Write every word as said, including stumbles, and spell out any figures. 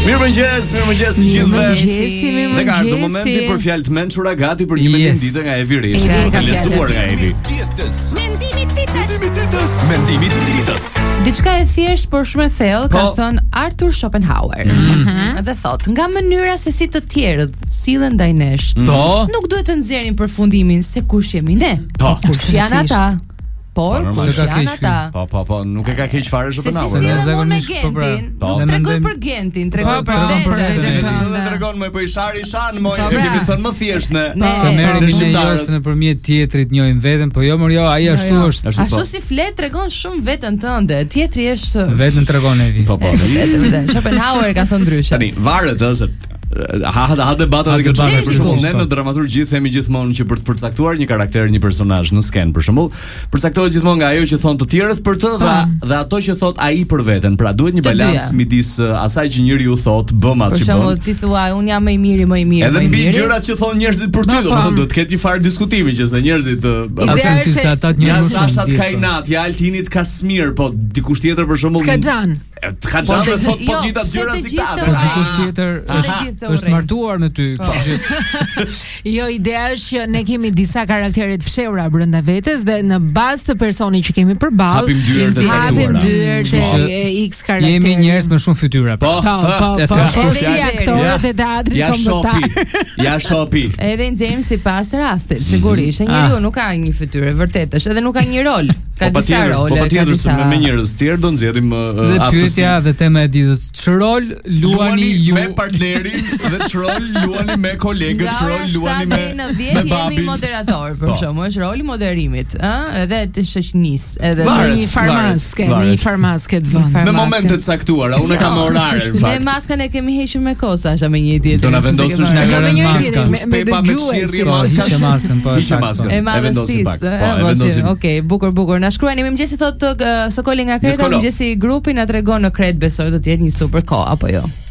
Mirëmëngjes, mirëmëngjes të gjithëve. Mirëmëngjes. Ne ka ardhur momenti për fjalë të mençura gati për një mendim ditë nga Evi Riçi. Ka lecuar nga Evi. Mendimi ditës. Mendimi ditës. Mendimi ditës. Diçka e thjesht por shumë e thellë, ka thënë Arthur Schopenhauer. Dhe thot, nga mënyra se si të tjerët sillen ndaj nesh, nuk duhet të nxjerrin përfundimin se kush jemi ne, kush janë ata. Por, kush janë ata? Po, po, po, nuk e ka keq fare Schopenhauer. Se si sillen unë me Gentin, nuk tregoj për Gentin, tregoj për veten. Ti tregon më po i shari shan, më kemi thënë më thjesht ne. Se merrem ne jashtë nëpërmjet teatrit njohim veten, po jo, mor jo, ai ashtu është. Ashtu si flet tregon shumë veten tënde. Teatri është veten tregon Evi. Po, po. Schopenhauer ka thënë ndryshe. Tani, varet ë se ha ha debata dhe këtë për shembull ne në dramaturgji themi gjithmonë që për të përcaktuar një karakter, një personazh në skenë për shembull, përcaktohet gjithmonë nga ajo që thon të tjerët për të dhe dhe ato që thot ai për veten. Pra duhet një balans midis asaj që njeriu thot, bëm atë që bën. Për shembull ti thua un jam më i miri, më i mirë. Edhe mbi gjërat që thon njerëzit për ty, domethënë duhet të ketë një farë diskutimi që se njerëzit atë ti sa ata një më shumë. Ja Sashat Kainat, ja Altinit Kasmir, po dikush tjetër për shembull Kaxhan. Kaxhan dhe thot po gjithë ato gjëra si ta. Dikush tjetër është martuar me ty. Jo, ideja është që ne kemi disa karaktere të fshehura brenda vetes dhe në bazë të personit që kemi përballë hapim dyert e hapim dyert e X karakteri. Jemi njerëz me shumë fytyra. Po, po, po. Edhe aktorët e teatrit kombëtar. Ja shopi. Edhe James i pas rastit, sigurisht. Njeriu nuk ka një fytyrë vërtetësh, edhe nuk ka një rol. Ka disa role, ka disa. Me njerëz të tjerë do nxjerrim aftësi. Dhe pyetja dhe tema e ditës, ç'rol luani ju me partnerin dhe ç'rol luani me kolegët, ç'rol luani me në dhjetë jemi moderator, për shembull, është roli moderimit, ë, edhe të shoqënisë, edhe në një farmaske, në një farmaske të vënë. Me momente të caktuara, unë kam orare në fakt. Ne maskën e kemi hequr me kosa, asha me një tjetër. Do na vendosësh në garën maskën. Me dëgjuesi maskën. Hiqe maskën, po. Hiqe maskën. E vendosim pak. Po, e vendosim. Okej, bukur bukur. Na shkruani mëngjesi thotë Sokoli nga Kreta, mëngjesi grupi na tregon në Kret besoj do të jetë një super kohë apo jo.